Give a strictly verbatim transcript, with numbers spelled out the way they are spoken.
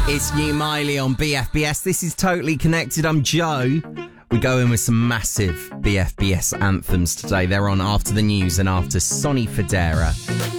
It's New Miley on B F B S. This is Totally Connected. I'm Joe. We go in with some massive B F B S anthems today. They're on after the news and after Sonny Fodera.